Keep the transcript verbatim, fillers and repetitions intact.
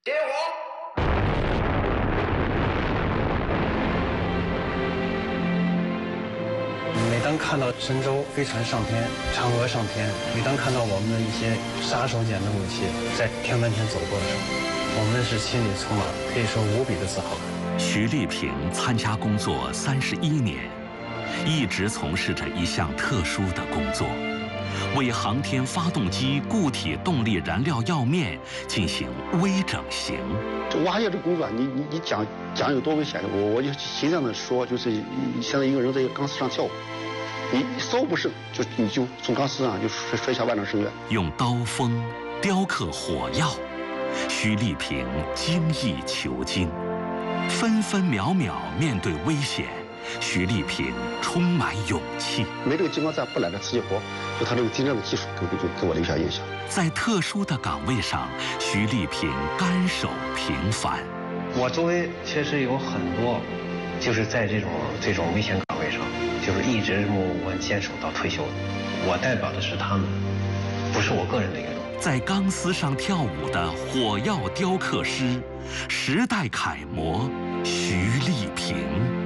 接火！ 每当看到神舟飞船上天、嫦娥上天，每当看到我们的一些杀手锏的武器在天门前走过的时候，我们是心里充满可以说无比的自豪感。 徐丽萍参加工作三十一年，一直从事着一项特殊的工作。 为航天发动机固体动力燃料药面进行微整形。 这挖掘这工作，你你你讲讲有多危险？我我就形象的说，就是现在一个人在一个钢丝上跳舞，你稍不慎就你就从钢丝上就摔摔下万丈深渊。 用刀锋雕刻火药，徐丽萍精益求精，分分秒秒面对危险。 徐丽萍充满勇气， 没这个激光站不揽这瓷器活，就他这个精湛的技术给给给我留下印象。 在特殊的岗位上，徐丽萍甘守平凡。 我周围其实有很多，就是在这种这种危险岗位上，就是一直默默坚守到退休的。我代表的是他们，不是我个人的一个。 在钢丝上跳舞的火药雕刻师，时代楷模徐丽萍。